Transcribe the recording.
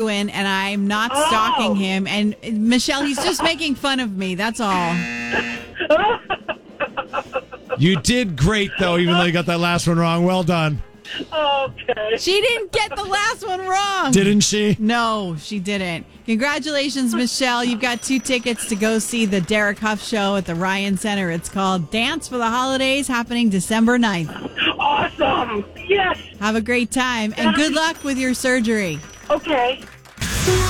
genuine, and I'm not stalking him. And Michelle, he's just making fun of me. That's all. You did great, though, even though you got that last one wrong. Well done. Okay. She didn't get the last one wrong. Didn't she? No, she didn't. Congratulations, Michelle. You've got 2 tickets to go see the Derek Huff Show at the Ryan Center. It's called Dance for the Holidays, happening December 9th. Awesome. Yes. Have a great time, and good luck with your surgery. Okay.